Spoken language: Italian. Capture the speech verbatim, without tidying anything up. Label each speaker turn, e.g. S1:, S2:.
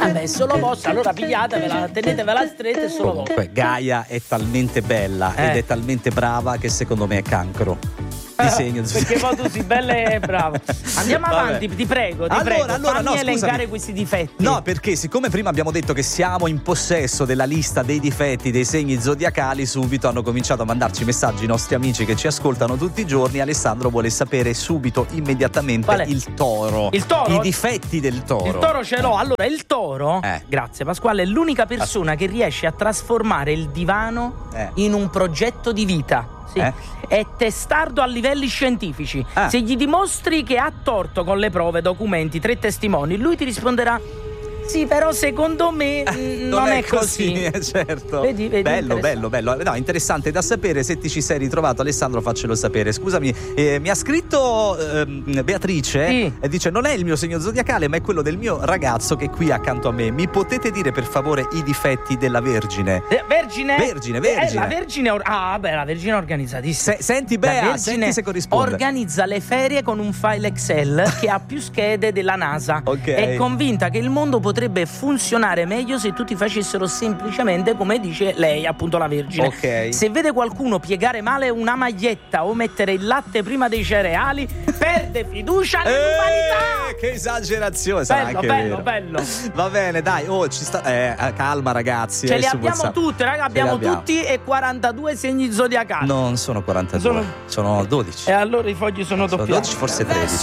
S1: vabbè, è solo vostra, allora pigliatevela, tenetevela stretta, è solo vostra.
S2: Comunque Gaia è talmente bella
S1: Eh.
S2: ed è talmente brava che secondo me è cancro. Disegno
S1: Perché poi tu sei bella e bravo. Andiamo
S2: Vabbè.
S1: avanti, ti prego, ti
S2: Allora,
S1: prego.
S2: allora,
S1: fammi
S2: no,
S1: elencare
S2: scusami.
S1: questi difetti.
S2: No, perché siccome prima abbiamo detto che siamo in possesso della lista dei difetti dei segni zodiacali, subito hanno cominciato a mandarci messaggi i nostri amici che ci ascoltano tutti i giorni. Alessandro vuole sapere subito, immediatamente,
S1: Qual è?
S2: il toro.
S1: Il toro?
S2: I difetti del toro.
S1: Il toro ce l'ho. Allora, il toro,
S2: Eh.
S1: grazie Pasquale, è l'unica persona che riesce a trasformare il divano
S2: Eh.
S1: in un progetto di vita. Sì.
S2: Eh?
S1: È testardo a livelli scientifici.
S2: Ah.
S1: Se gli dimostri che ha torto con le prove, documenti, tre testimoni, lui ti risponderà: sì, però secondo me mm, non, è così.
S2: eh, certo.
S1: Vedi, vedi,
S2: bello,
S1: interessante.
S2: bello, bello. No, interessante da sapere. Se ti ci sei ritrovato, Alessandro, faccelo sapere. Scusami, eh, mi ha scritto ehm, Beatrice
S1: Sì.
S2: e dice: non è il mio segno zodiacale, ma è quello del mio ragazzo che è qui accanto a me. Mi potete dire per favore i difetti della Vergine?
S1: Eh, Vergine?
S2: Vergine, Vergine.
S1: Eh, la Vergine or- ah, beh, la Vergine è organizzatissima.
S2: Se- senti,
S1: La
S2: Bea,
S1: Vergine
S2: senti se corrisponde.
S1: organizza le ferie con un file Excel che ha più schede della NASA.
S2: Ok.
S1: È convinta che il mondo potrebbe funzionare meglio se tutti facessero semplicemente come dice lei, appunto la Vergine.
S2: Ok.
S1: Se vede qualcuno piegare male una maglietta o mettere il latte prima dei cereali, perde fiducia nell'umanità.
S2: Eh, che esagerazione. Sarà
S1: Bello,
S2: anche
S1: bello,
S2: vero.
S1: bello.
S2: Va bene, dai. Oh, ci sta. Eh, calma, ragazzi.
S1: Ce
S2: eh,
S1: li
S2: su
S1: abbiamo
S2: WhatsApp.
S1: tutte, raga,
S2: Ce
S1: abbiamo
S2: li abbiamo.
S1: tutti e quarantadue segni zodiacali.
S2: Non sono quarantadue,
S1: Sono-
S2: sono dodici.
S1: E allora i fogli sono
S2: Sono
S1: doppiati.
S2: dodici, forse tredici.